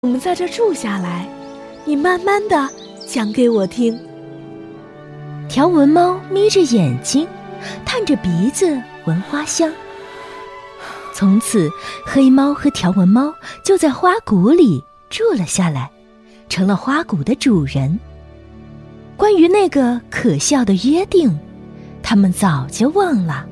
我们在这住下来，你慢慢的讲给我听。 条纹猫眯着眼睛，探着鼻子闻花香。从此，黑猫和条纹猫就在花谷里住了下来，成了花谷的主人。关于那个可笑的约定，他们早就忘了。